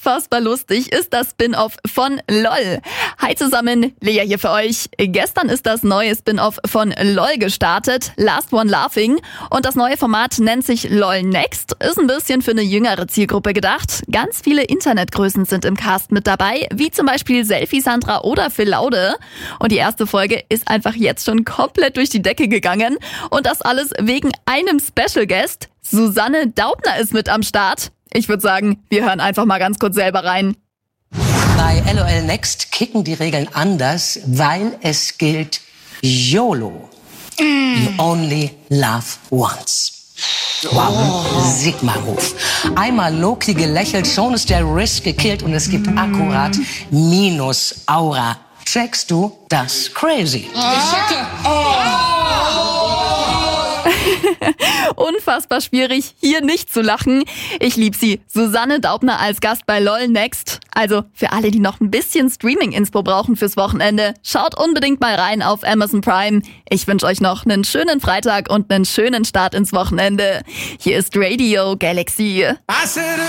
Unfassbar lustig ist das Spin-Off von LOL. Hi zusammen, Lea hier für euch. Gestern ist das neue Spin-Off von LOL gestartet, Last One Laughing. Und das neue Format nennt sich LOL Next, ist ein bisschen für eine jüngere Zielgruppe gedacht. Ganz viele Internetgrößen sind im Cast mit dabei, wie zum Beispiel Selfie Sandra oder Phil Laude. Und die erste Folge ist einfach jetzt schon komplett durch die Decke gegangen. Und das alles wegen einem Special Guest. Susanne Daubner ist mit am Start. Ich würde sagen, wir hören einfach mal ganz kurz selber rein. Bei LOL Next kicken die Regeln anders, weil es gilt YOLO. You only laugh once. Wow, Sigma-Ruf. Einmal Loki gelächelt, schon ist der Risk gekillt und es gibt akkurat minus Aura. Checkst du das crazy? Unfassbar schwierig, hier nicht zu lachen. Ich lieb sie. Susanne Daubner als Gast bei LOL Next. Also für alle, die noch ein bisschen Streaming-Inspo brauchen fürs Wochenende, schaut unbedingt mal rein auf Amazon Prime. Ich wünsche euch noch einen schönen Freitag und einen schönen Start ins Wochenende. Hier ist Radio Galaxy.